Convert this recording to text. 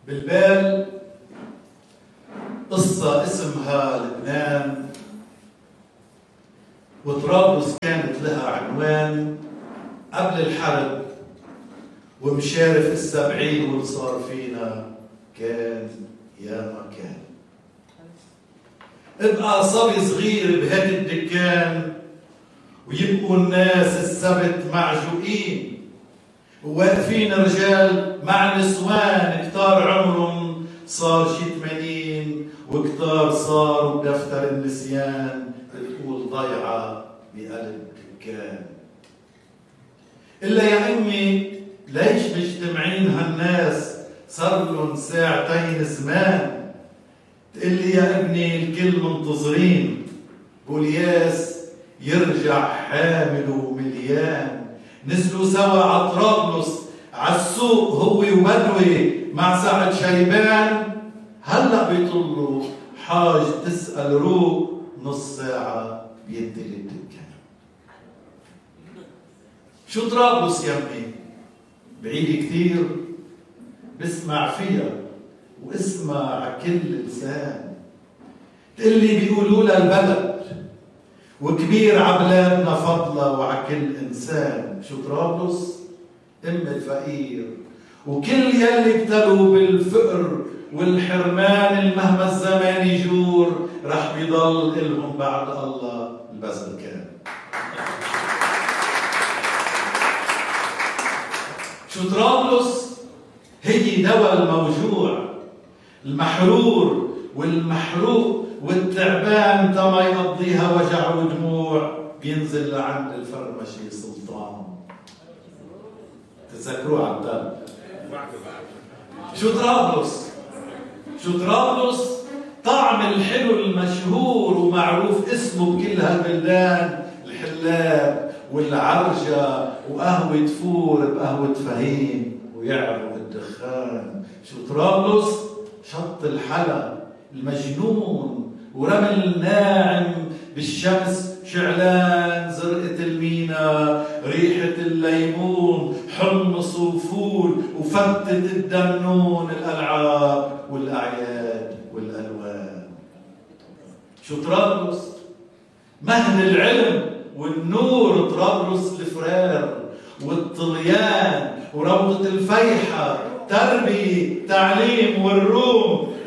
بالبال قصة اسمها لبنان، وطرابلس كانت لها عنوان قبل الحرب، ومشارف السبعين واللي صار فينا كان يا ما كان. ابقى صبي صغير بهيك الدكان، ويبقوا الناس السبت معجوقين، وواقفين رجال مع نسوان كتار عمرهم صار شي 80، وكتار صاروا بدفتر النسيان بتقول ضيعة بقلب دكان. إلا يا أمي ليش مجتمعين هالناس صار لهم ساعتين زمان؟ تقلي يا ابني الكل منتظرين، بولياس يرجع حامل ومليان. نزلوا سوا على طرابلس عالسوق هو وبدوي مع سعد شيبان، هلا بيطلوا حاج تسأل روق نص ساعة بيدي للدكان. شو طرابلس يا امي؟ بعيد كثير، بسمع فيها واسمع عكل لسان. تقلي بيقولوا لها البلد وكبير عبلادنا فضلة وعكل إنسان. شو طرابلس؟ أم الفقير، وكل يلي ابتلوا بالفقر والحرمان مهما الزمان يجور رح بيضل إلهم بعد الله البذل كان. شو طرابلس؟ هي دواء الموجوع، المحرور والمحروق والتعبان تما يقضيها وجع ودموع، بينزل لعند الفرمشي سلطان. تتذكروه عبدال؟ شو طرابلس؟ شو طرابلس؟ طعم الحلو المشهور ومعروف اسمه بكل هالبلدان، الحلاب والعرجة وقهوة فور بقهوة فهيم ويعرق الدخان. شو طرابلس؟ شط الحلا المجنون ورمل ناعم بالشمس شعلان، زرقة المينا، ريحة الليمون، حمص وفول وفتة الدمنون، الألعاب والأعياد والألوان. شو طرابلس؟ مهد العلم والنور، طرابلس الفرار والطليان وروضة الفيحة، تربية تعليم والروم